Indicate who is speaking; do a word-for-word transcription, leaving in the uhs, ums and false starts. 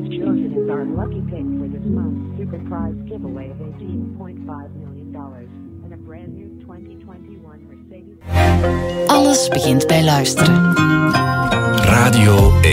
Speaker 1: chosen as our lucky pick for this month's super prize giveaway of eighteen point five million dollars and a brand new twenty twenty-one Mercedes.
Speaker 2: Alles begint bij luisteren.
Speaker 3: Radio